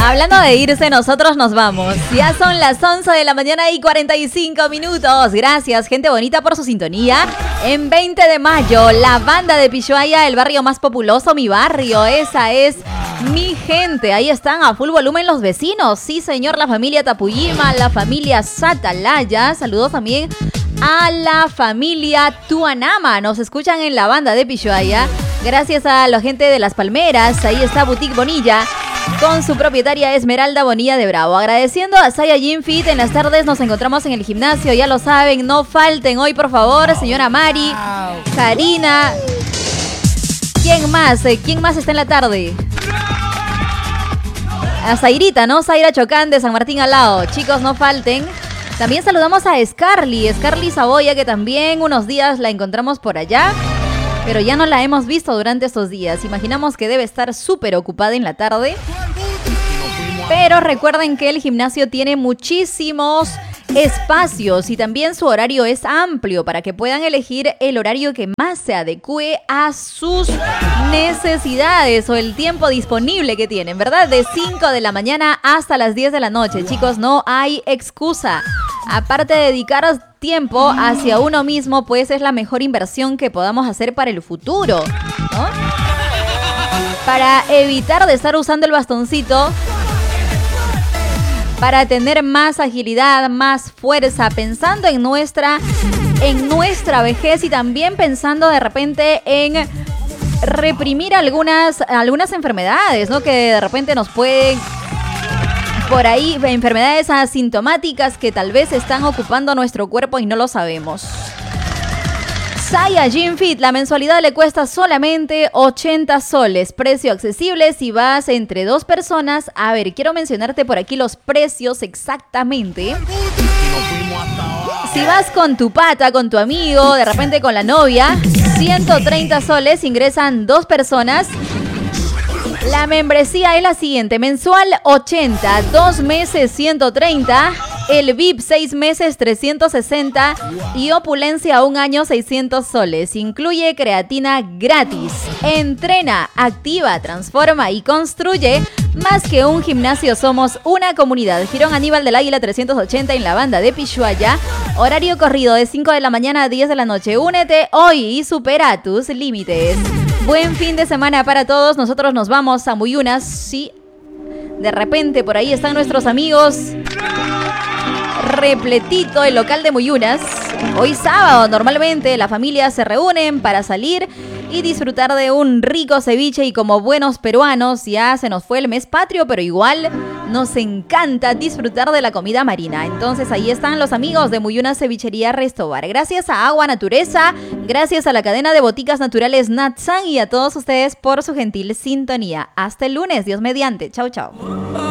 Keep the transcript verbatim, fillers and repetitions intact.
Hablando de irse, nosotros nos vamos. Ya son las once de la mañana y cuarenta y cinco minutos. Gracias, gente bonita, por su sintonía. En veinte de mayo, la banda de Pishuaya, el barrio más populoso, mi barrio. Esa es mi gente. Ahí están a full volumen los vecinos. Sí, señor, la familia Tapuyima, la familia Satalaya. Saludos también a la familia Tuanama. Nos escuchan en la banda de Pishuaya. Gracias a la gente de Las Palmeras. Ahí está Boutique Bonilla con su propietaria Esmeralda Bonilla de Bravo. Agradeciendo a Saya Gym Fit. En las tardes nos encontramos en el gimnasio, ya lo saben, no falten hoy, por favor. Señora Mari, Karina. ¿Quién más? ¿Quién más está en la tarde? A Zairita, ¿no? Zaira Chocán de San Martín al lado. Chicos, no falten. También saludamos a Scarly, Scarly Saboya, que también unos días la encontramos por allá, pero ya no la hemos visto durante estos días. Imaginamos que debe estar súper ocupada en la tarde. Pero recuerden que el gimnasio tiene muchísimos espacios y también su horario es amplio para que puedan elegir el horario que más se adecue a sus necesidades o el tiempo disponible que tienen, ¿verdad? De cinco de la mañana hasta las diez de la noche. Chicos, no hay excusa. Aparte de dedicar tiempo hacia uno mismo, pues es la mejor inversión que podamos hacer para el futuro, ¿no? Para evitar de estar usando el bastoncito, para tener más agilidad, más fuerza, pensando en nuestra, en nuestra vejez y también pensando de repente en reprimir algunas, algunas enfermedades, ¿no? Que de repente nos pueden, por ahí, enfermedades asintomáticas que tal vez están ocupando nuestro cuerpo y no lo sabemos. Saya Gym Fit, la mensualidad le cuesta solamente ochenta soles, precio accesible si vas entre dos personas. A ver, quiero mencionarte por aquí los precios exactamente. Si vas con tu pata, con tu amigo, de repente con la novia, ciento treinta soles, ingresan dos personas. La membresía es la siguiente: mensual ochenta, dos meses ciento treinta, el V I P seis meses trescientos sesenta y opulencia un año seiscientos soles. Incluye creatina gratis. Entrena, activa, transforma y construye. Más que un gimnasio, somos una comunidad. Girón Aníbal del Águila trescientos ochenta en la banda de Pishuaya. Horario corrido de cinco de la mañana a diez de la noche. Únete hoy y supera tus límites. Buen fin de semana para todos. Nosotros nos vamos a Muyunas. Sí, de repente por ahí están nuestros amigos. Repletito el local de Muyunas. Hoy sábado normalmente la familia se reúnen para salir y disfrutar de un rico ceviche, y como buenos peruanos ya se nos fue el mes patrio, pero igual nos encanta disfrutar de la comida marina. Entonces ahí están los amigos de Muyunas Cevichería Restobar. Gracias a Agua Natureza, gracias a la cadena de boticas naturales Natsan y a todos ustedes por su gentil sintonía. Hasta el lunes, Dios mediante. Chau, chau.